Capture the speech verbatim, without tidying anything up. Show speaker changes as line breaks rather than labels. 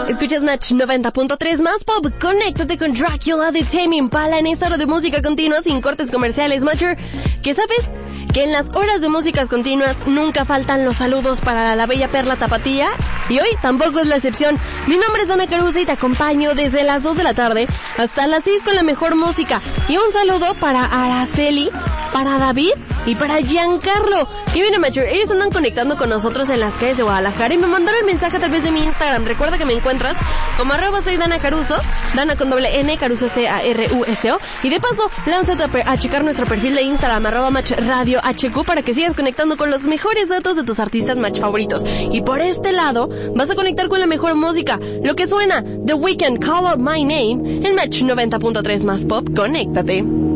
Escuchas Match noventa punto tres más pop. Conéctate con Dracula de Tame Impala en esta hora de música continua sin cortes comerciales. Matcher, ¿qué sabes? Que en las horas de músicas continuas nunca faltan los saludos para la bella perla tapatía. Y hoy tampoco es la excepción. Mi nombre es Dana Caruso y te acompaño desde las dos de la tarde hasta las seis con la mejor música. Y un saludo para Araceli, para David y para Giancarlo. Y mira, Matcher, ellos andan conectando con nosotros en las calles de Guadalajara y me mandaron mensaje a través de mi Instagram. Recuerda que me encuentras como arroba soy Dana Caruso, Dana con doble N, Caruso C A R U S O. Y de paso, lánzate a, a checar nuestro perfil de Instagram, arroba Match Radio H Q, para que sigas conectando con los mejores datos de tus artistas Match favoritos. Y por este lado, vas a conectar con la mejor música. Lo que suena, The Weeknd, Call Out My Name, en Match noventa punto tres más pop. Conéctate.